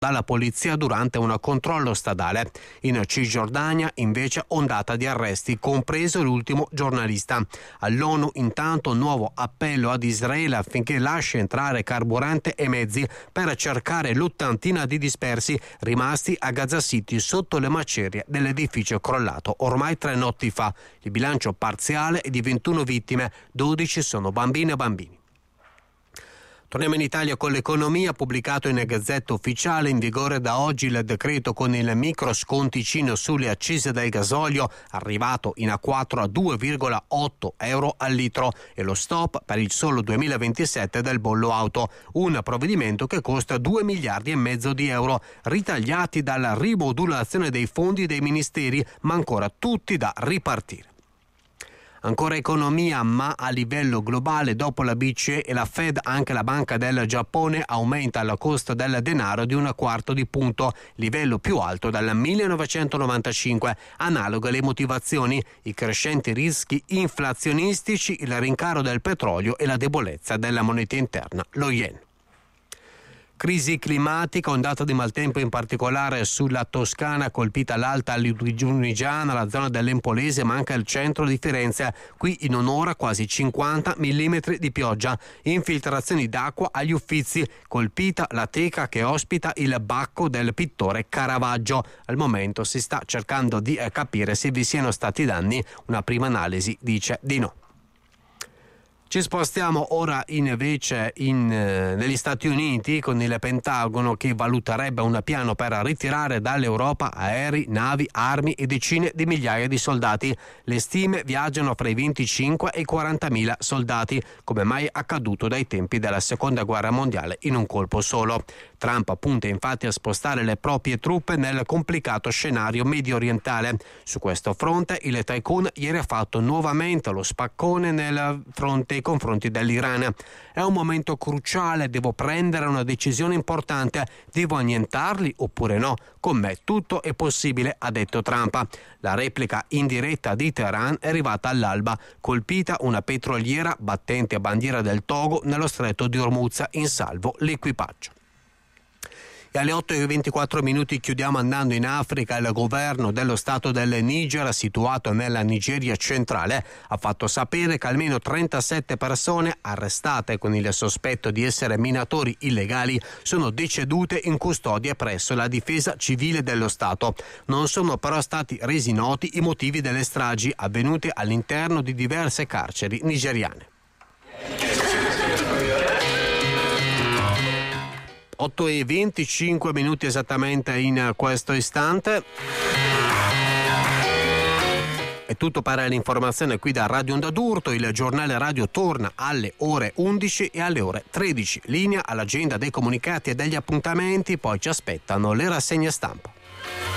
dalla polizia durante un controllo stradale. In Cisgiordania invece ondata di arresti, compreso l'ultimo giornalista. All'ONU intanto nuovo appello ad Israele affinché lasci entrare carburante e mezzi per cercare l'80 di dispersi rimasti a Gaza City sotto le macerie dell'edificio crollato ormai 3 notti fa. Il bilancio parziale è di 21 vittime, 12 sono bambine e bambini. Torniamo in Italia con l'economia. Pubblicato in Gazzetta Ufficiale, in vigore da oggi il decreto con il micro sconticino sulle accise del gasolio, arrivato in A4 a 2,8 euro al litro, e lo stop per il solo 2027 del bollo auto, un provvedimento che costa 2 miliardi e mezzo di euro, ritagliati dalla rimodulazione dei fondi dei ministeri, ma ancora tutti da ripartire. Ancora economia, ma a livello globale, dopo la BCE e la Fed, anche la Banca del Giappone aumenta il costo del denaro di 1/4 di punto, livello più alto dal 1995. Analoghe le motivazioni: i crescenti rischi inflazionistici, il rincaro del petrolio e la debolezza della moneta interna, lo yen. Crisi climatica, ondata di maltempo in particolare sulla Toscana, colpita l'Alta Lunigiana, la zona dell'Empolese, ma anche il centro di Firenze. Qui in un'ora quasi 50 mm di pioggia. Infiltrazioni d'acqua agli Uffizi, colpita la teca che ospita il Bacco del pittore Caravaggio. Al momento si sta cercando di capire se vi siano stati danni. Una prima analisi dice di no. Ci spostiamo ora invece negli Stati Uniti, con il Pentagono che valuterebbe un piano per ritirare dall'Europa aerei, navi, armi e decine di migliaia di soldati. Le stime viaggiano fra i 25 e i 40.000 soldati, come mai accaduto dai tempi della Seconda Guerra Mondiale in un colpo solo. Trump punta infatti a spostare le proprie truppe nel complicato scenario medio orientale. Su questo fronte il tycoon ieri ha fatto nuovamente lo spaccone nel fronte nei confronti dell'Iran. È un momento cruciale, devo prendere una decisione importante, devo annientarli oppure no? Con me tutto è possibile, ha detto Trump. La replica in diretta di Teheran è arrivata all'alba, colpita una petroliera battente a bandiera del Togo nello stretto di Hormuz, in salvo l'equipaggio. E alle 8:24 chiudiamo andando in Africa. Il governo dello stato del Niger, situato nella Nigeria centrale, ha fatto sapere che almeno 37 persone arrestate con il sospetto di essere minatori illegali sono decedute in custodia presso la difesa civile dello Stato. Non sono però stati resi noti i motivi delle stragi avvenute all'interno di diverse carceri nigeriane. 8:25 esattamente in questo istante. È tutto per l'informazione qui da Radio Onda d'Urto. Il giornale radio torna alle ore 11 e alle ore 13. Linea all'agenda dei comunicati e degli appuntamenti, poi ci aspettano le rassegne stampa.